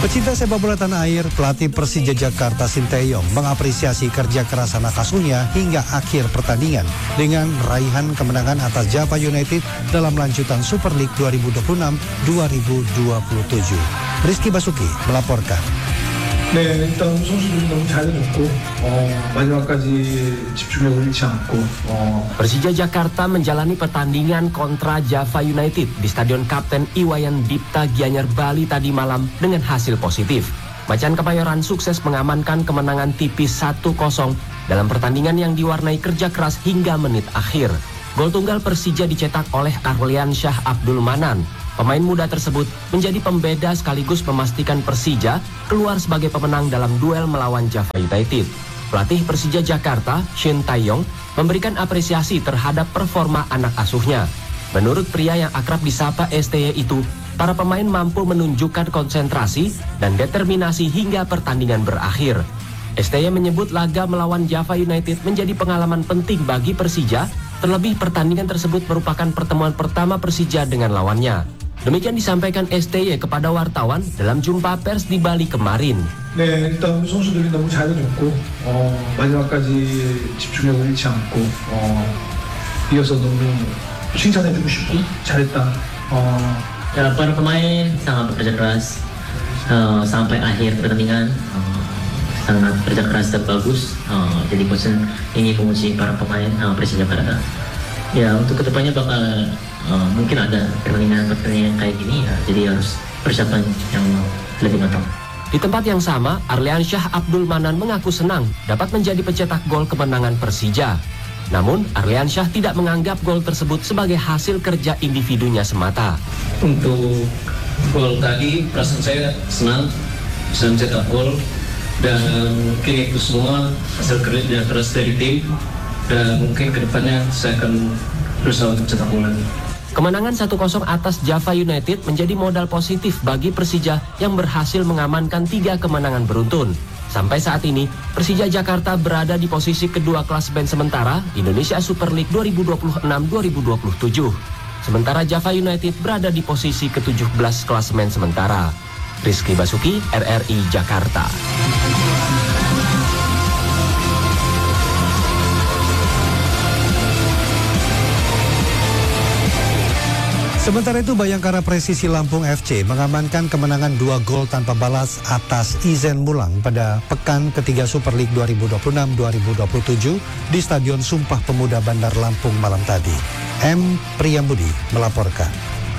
Pecinta sepak bola tanah air, pelatih Persija Jakarta Sinteyong mengapresiasi kerja keras anak asuhnya hingga akhir pertandingan dengan raihan kemenangan atas Java United dalam lanjutan Super League 2026-2027. Rizky Basuki melaporkan. 네, 일단 선수들이 너무 잘해줬고 마지막까지 집중력을 잃지 않고 Persija Jakarta menjalani pertandingan kontra Java United di Stadion Kapten Iwayan Dipta Gianyar Bali tadi malam dengan hasil positif. Macan Kemayoran sukses mengamankan kemenangan tipis 1-0 dalam pertandingan yang diwarnai kerja keras hingga menit akhir. Gol tunggal Persija dicetak oleh Arliansyah Abdul Manan. Pemain muda tersebut menjadi pembeda sekaligus memastikan Persija keluar sebagai pemenang dalam duel melawan Java United. Pelatih Persija Jakarta, Shin Tae-yong, memberikan apresiasi terhadap performa anak asuhnya. Menurut pria yang akrab disapa STY itu, para pemain mampu menunjukkan konsentrasi dan determinasi hingga pertandingan berakhir. STY menyebut laga melawan Java United menjadi pengalaman penting bagi Persija, terlebih pertandingan tersebut merupakan pertemuan pertama Persija dengan lawannya. Demikian disampaikan STY kepada wartawan dalam jumpa pers di Bali kemarin. 네, 일단 선수들이 너무 잘해줬고 마지막까지 집중력을 잃지 않고 이어서 너무 칭찬해주고 싶고 잘했다. Para pemain sangat bekerja keras sampai akhir pertandingan, sangat bekerja keras dan bagus. Jadi coach ingin memuji para pemain Persija Jakarta. Ya, untuk kedepannya bakal mungkin ada pertandingan kayak gini ya, jadi harus persiapan yang lebih matang. Di tempat yang sama, Arliansyah Abdul Manan mengaku senang dapat menjadi pencetak gol kemenangan Persija. Namun, Arliansyah tidak menganggap gol tersebut sebagai hasil kerja individunya semata. Untuk gol tadi, perasaan saya senang bisa mencetak gol, dan mungkin itu semua hasil kerja keras dari tim, dan mungkin kedepannya saya akan berusaha untuk mencetak gol lagi. Kemenangan 1-0 atas Java United menjadi modal positif bagi Persija yang berhasil mengamankan 3 kemenangan beruntun. Sampai saat ini, Persija Jakarta berada di posisi kedua klasemen sementara Indonesia Super League 2026-2027. Sementara Java United berada di posisi ke-17 klasemen sementara. Rizky Basuki, RRI Jakarta. Sementara itu, Bayangkara Presisi Lampung FC mengamankan kemenangan 2 gol tanpa balas atas Izen Mulang pada pekan ketiga Super League 2026-2027 di Stadion Sumpah Pemuda Bandar Lampung malam tadi. M. Priyambudi melaporkan.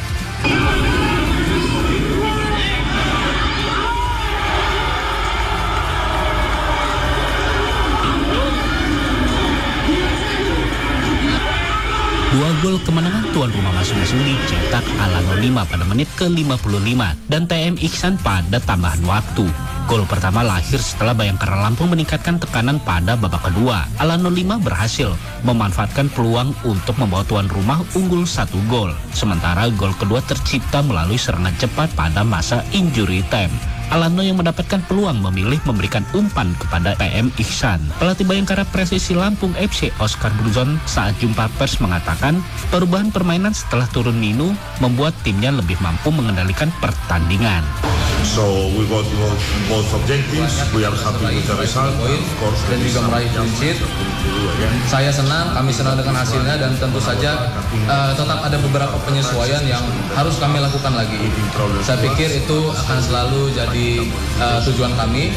Dua gol kemenangan tuan rumah masing-masing dicetak Alano 5 pada menit ke-55 dan TM Iksan pada tambahan waktu. Gol pertama lahir setelah Bayangkara Lampung meningkatkan tekanan pada babak kedua. Alano 5 berhasil memanfaatkan peluang untuk membawa tuan rumah unggul 1 gol. Sementara gol kedua tercipta melalui serangan cepat pada masa injury time. Alano yang mendapatkan peluang memilih memberikan umpan kepada TM Iksan. Pelatih Bayangkara Presisi Lampung FC Oscar Bruzon saat jumpa pers mengatakan perubahan permainan setelah turun Ninu membuat timnya lebih mampu mengendalikan pertandingan. So we got both objectives. We are happy with the result. Of course, dan juga meraih clean sheet. Saya senang, kami senang dengan hasilnya, dan tentu saja tetap ada beberapa penyesuaian yang harus kami lakukan lagi. Saya pikir itu akan selalu jadi tujuan kami.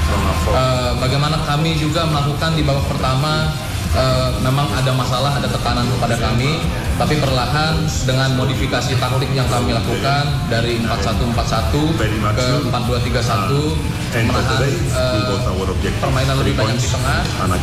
Bagaimana kami juga melakukan di babak pertama, memang ada masalah, ada tekanan kepada kami, tapi perlahan dengan modifikasi taktik yang kami lakukan dari 4-1-4-1 ke 4-2-3-1 menahan permainan lebih banyak di tengah.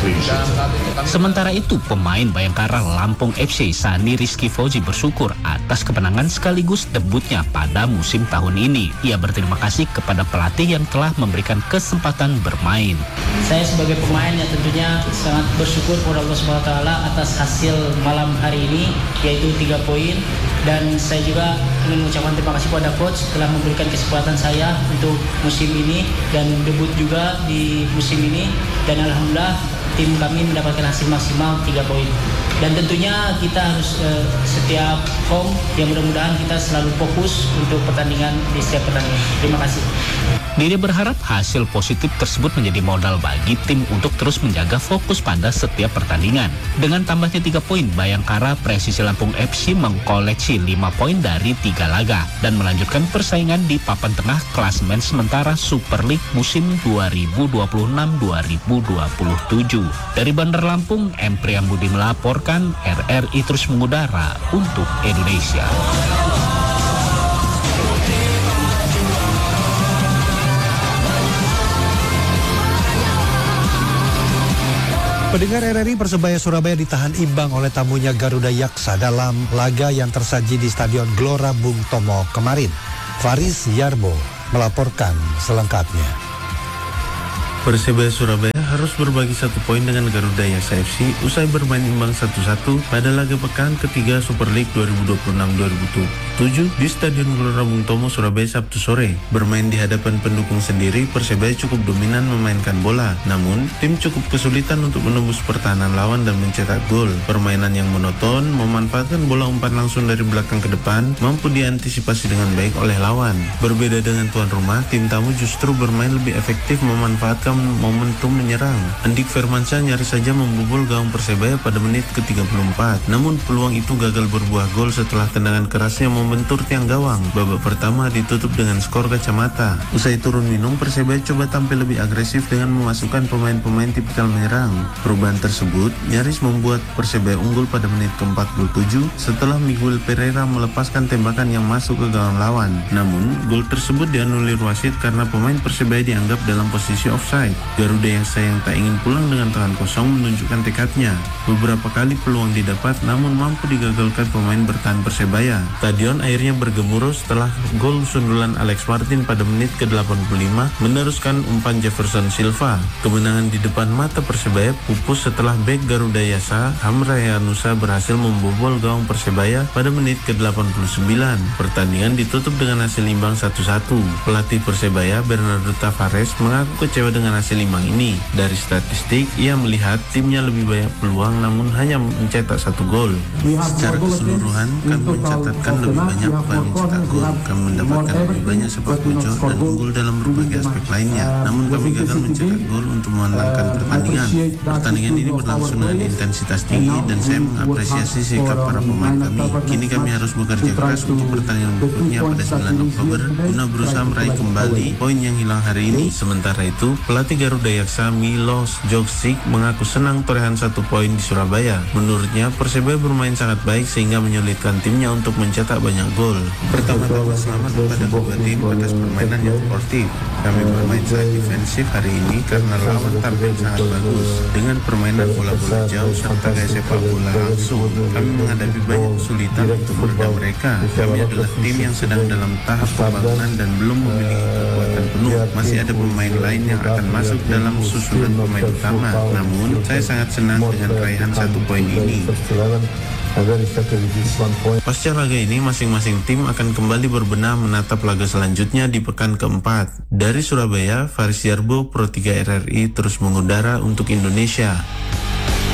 Sementara itu, pemain Bayangkara Lampung FC Sani Rizky Fauzi bersyukur atas kemenangan sekaligus debutnya pada musim tahun ini. Ia berterima kasih kepada pelatih yang telah memberikan kesempatan bermain. Saya sebagai pemain yang tentunya sangat bersyukur kepada Allah SWT atas hasil malam hari ini, yaitu 3 poin. Dan saya juga ingin mengucapkan terima kasih kepada coach telah memberikan kesempatan saya untuk musim ini dan debut juga di musim ini. Dan alhamdulillah tim kami mendapatkan hasil maksimal 3 poin. Dan tentunya kita harus setiap home, yang mudah-mudahan kita selalu fokus untuk pertandingan di setiap pertandingan. Terima kasih. Dede berharap hasil positif tersebut menjadi modal bagi tim untuk terus menjaga fokus pada setiap pertandingan. Dengan tambahnya 3 poin, Bayangkara Presisi Lampung FC mengkoleksi 5 poin dari 3 laga dan melanjutkan persaingan di papan tengah klasemen sementara Super League musim 2026-2027. Dari Bandar Lampung, M. Priyambudi melaporkan, RRI terus mengudara untuk Indonesia. Pendengar RRI, Persebaya Surabaya ditahan imbang oleh tamunya Garuda Yaksa dalam laga yang tersaji di Stadion Gelora Bung Tomo kemarin. Faris Yarbo melaporkan selengkapnya. Persebaya Surabaya harus berbagi 1 poin dengan Garuda Yaksa FC usai bermain imbang 1-1 pada laga pekan ketiga Super League 2026-2027 di Stadion Gelora Bung Tomo, Surabaya Sabtu sore. Bermain di hadapan pendukung sendiri, Persebaya cukup dominan memainkan bola, namun tim cukup kesulitan untuk menembus pertahanan lawan dan mencetak gol. Permainan yang monoton, memanfaatkan bola umpan langsung dari belakang ke depan, mampu diantisipasi dengan baik oleh lawan. Berbeda dengan tuan rumah, tim tamu justru bermain lebih efektif memanfaatkan momentum menyerang. Andik Firmansyah nyaris saja membobol gawang Persebaya pada menit ke-34. Namun peluang itu gagal berbuah gol setelah tendangan kerasnya membentur tiang gawang. Babak pertama ditutup dengan skor kacamata. Usai turun minum, Persebaya coba tampil lebih agresif dengan memasukkan pemain-pemain tipikal menyerang. Perubahan tersebut nyaris membuat Persebaya unggul pada menit ke-47 setelah Miguel Pereira melepaskan tembakan yang masuk ke gawang lawan. Namun, gol tersebut dianulir wasit karena pemain Persebaya dianggap dalam posisi offside. Garuda Yaksa yang tak ingin pulang dengan tangan kosong menunjukkan tekadnya. Beberapa kali peluang didapat namun mampu digagalkan pemain bertahan Persebaya. Stadion akhirnya bergemuruh setelah gol sundulan Alex Martin pada menit ke-85 meneruskan umpan Jefferson Silva. Kemenangan di depan mata Persebaya pupus setelah bek Garuda Yaksa Hamraya Nusa berhasil membobol gawang Persebaya pada menit ke-89. Pertandingan ditutup dengan hasil imbang 1-1. Pelatih Persebaya Bernardo Tavares mengaku kecewa dengan hasil imbang ini. Dari statistik, ia melihat timnya lebih banyak peluang namun hanya mencetak 1 gol. Secara keseluruhan, kami mencatatkan lebih banyak upaya mencetak gol. Kami mendapatkan lebih banyak sepak bocor dan unggul dalam berbagai aspek lainnya. Namun kami gagal mencetak gol untuk memenangkan pertandingan. Pertandingan ini berlangsung dengan intensitas tinggi dan saya mengapresiasi sikap para pemain kami. Kini kami harus bekerja keras untuk pertandingan berikutnya pada 9 Oktober guna berusaha meraih kembali poin yang hilang hari ini. Sementara itu, pelatih Garuda Yaksa Milos Joksic mengaku senang torehan 1 poin di Surabaya. Menurutnya, Persebaya bermain sangat baik sehingga menyulitkan timnya untuk mencetak banyak gol. Pertama-tama selamat kepada kedua tim atas permainan yang sportif. Kami bermain sangat defensif hari ini karena lawan tampil sangat bagus. Dengan permainan bola-bola jauh serta gaya sepak bola langsung, kami menghadapi banyak kesulitan untuk meredam mereka. Kami adalah tim yang sedang dalam tahap pembangunan dan belum memiliki kekuatan penuh. Masih ada pemain lain yang akan masuk dalam susunan pemain utama. Namun, saya sangat senang dengan raihan 1 poin ini. Pasca laga ini, masing-masing tim akan kembali berbenah menatap laga selanjutnya di pekan keempat. Dari Surabaya, Faris Yarbo, Pro 3 RRI terus mengudara untuk Indonesia.